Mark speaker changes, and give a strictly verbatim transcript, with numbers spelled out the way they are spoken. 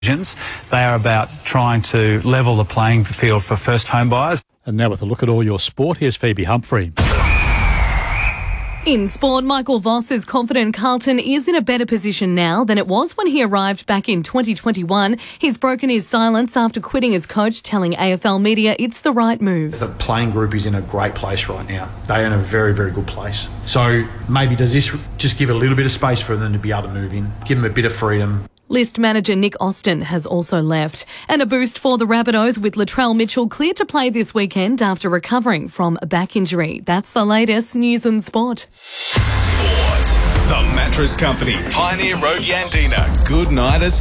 Speaker 1: They are about trying to level the playing field for first home buyers.
Speaker 2: And now with a look at all your sport, here's Phoebe Humphrey.
Speaker 3: In sport, Michael Voss is confident Carlton is in a better position now than it was when he arrived back in twenty twenty-one. He's broken his silence after quitting as coach, telling A F L media it's the right move.
Speaker 4: The playing group is in a great place right now. They're in a very, very good place. So maybe does this just give a little bit of space for them to be able to move in, give them a bit of freedom.
Speaker 3: List manager Nick Austin has also left. And a boost for the Rabbitohs with Latrell Mitchell cleared to play this weekend after recovering from a back injury. That's the latest news and sport.
Speaker 5: Sport. The Mattress Company, Pioneer Road, Yandina. Good night, Australia.